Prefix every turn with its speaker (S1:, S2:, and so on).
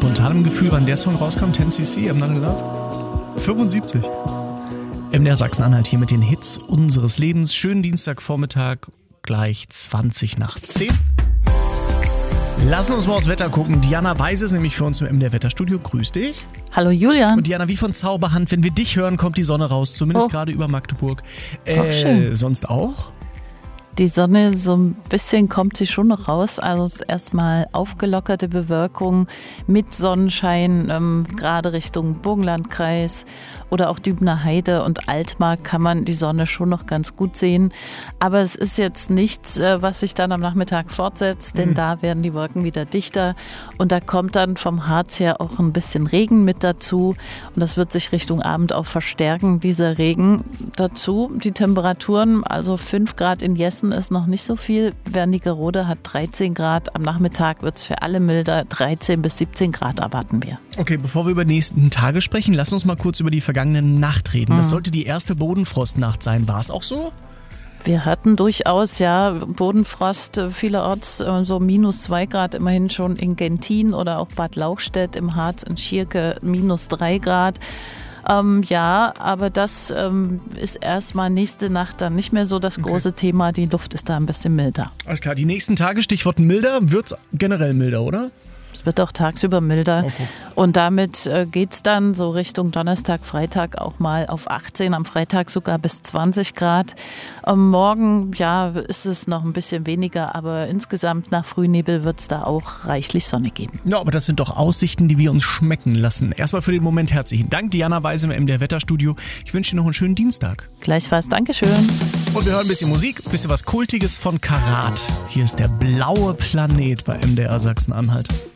S1: spontan im Gefühl, wann der Song rauskam, 10cc, I'm Not in Love? 75. MDR Sachsen-Anhalt hier mit den Hits unseres Lebens. Schönen Dienstagvormittag, gleich 20 nach 10. Lassen uns mal aufs Wetter gucken. Diana Weise ist nämlich für uns im MDR Wetterstudio. Grüß dich.
S2: Hallo Julian.
S1: Und Diana, wie von Zauberhand, wenn wir dich hören, kommt die Sonne raus. Zumindest gerade über Magdeburg.
S2: Schön.
S1: Sonst auch?
S2: Die Sonne, so ein bisschen kommt sie schon noch raus. Also es ist erstmal aufgelockerte Bewölkung mit Sonnenschein, gerade Richtung Burgenlandkreis oder auch Dübener Heide und Altmark kann man die Sonne schon noch ganz gut sehen. Aber es ist jetzt nichts, was sich dann am Nachmittag fortsetzt, denn da werden die Wolken wieder dichter und da kommt dann vom Harz her auch ein bisschen Regen mit dazu und das wird sich Richtung Abend auch verstärken, dieser Regen. Dazu die Temperaturen, also 5 Grad in Jessen ist noch nicht so viel. Wernigerode hat 13 Grad. Am Nachmittag wird es für alle milder. 13 bis 17 Grad erwarten wir.
S1: Okay, bevor wir über die nächsten Tage sprechen, lass uns mal kurz über die vergangene Nacht reden. Das sollte die erste Bodenfrostnacht sein. War es auch so?
S2: Wir hatten durchaus, ja, Bodenfrost vielerorts, so -2 Grad immerhin schon in Gentin oder auch Bad Lauchstädt im Harz in Schierke -3 Grad. Ja, aber das ist erstmal nächste Nacht dann nicht mehr so das große Thema. Die Luft ist da ein bisschen milder.
S1: Alles klar, die nächsten Tage, Stichwort milder, wird es generell milder, oder?
S2: Es wird auch tagsüber milder.
S1: Okay.
S2: Und damit geht es dann so Richtung Donnerstag, Freitag auch mal auf 18, am Freitag sogar bis 20 Grad. Morgen, ja, ist es noch ein bisschen weniger, aber insgesamt nach Frühnebel wird es da auch reichlich Sonne geben.
S1: Ja, aber das sind doch Aussichten, die wir uns schmecken lassen. Erstmal für den Moment herzlichen Dank, Diana Weise im MDR Wetterstudio. Ich wünsche dir noch einen schönen Dienstag.
S2: Gleichfalls, Dankeschön.
S1: Und wir hören ein bisschen Musik, ein bisschen was Kultiges von Karat. Hier ist der blaue Planet bei MDR Sachsen-Anhalt.